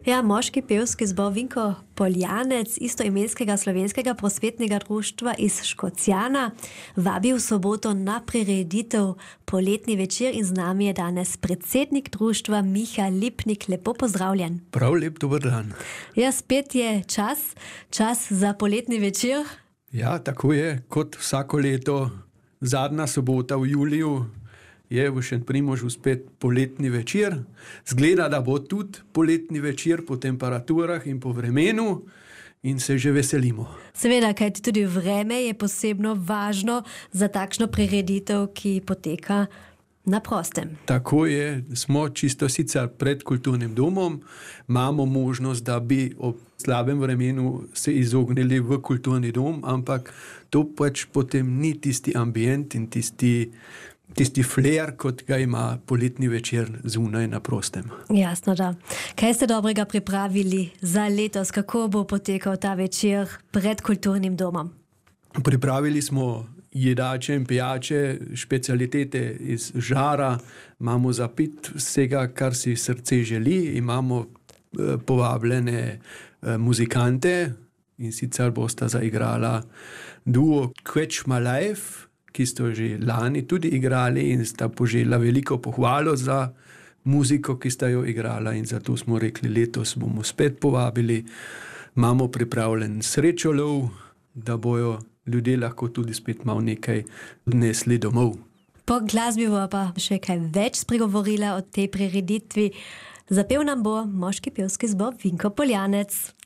Ja, moški pevski zbor Vinko Poljanec istoimenskega slovenskega prosvetnega društva iz Škocjana vabi v soboto na prireditev Poletni večer in z nami je danes predsednik društva Miha Lipnik. Lepo pozdravljen. Prav lep dober dan. Ja, spet je čas za poletni večer. Ja, tako je, kot vsako leto, zadnja sobota v juliju je v Šentprimožu spet poletni večer. Zgleda, da bo tudi poletni večer po temperaturah in po vremenu in se že veselimo. Seveda, kajti tudi vreme je posebno važno za takšno prireditev, ki poteka na prostem. Tako je, smo čisto sicer pred kulturnim domom, imamo možnost, da bi ob slabem vremenu se izognili v kulturni dom, ampak to pač potem ni tisti ambient in tisti flair, kot ga ima poletni večer zunaj na prostem. Jasno, da. Kaj ste dobrega pripravili za letos? Kako bo potekal ta večer pred kulturnim domom? Pripravili smo jedače in pijače, specialitete iz žara, imamo zapit vsega, kar si srce želi, imamo povabljene muzikante in sicer bosta zaigrala duo Catch My Life, ki sta že lani tudi igrali in sta požela veliko pohvalo za muziko, ki sta jo igrala, in zato smo rekli, letos bomo spet povabili. Imamo pripravljen srečolov, da bojo ljudje lahko tudi spet malo nekaj odnesli domov. Po glasbi bo pa še kaj več spregovorila o tej prireditvi. Zapel nam bo moški pevski zbor Vinko Poljanec.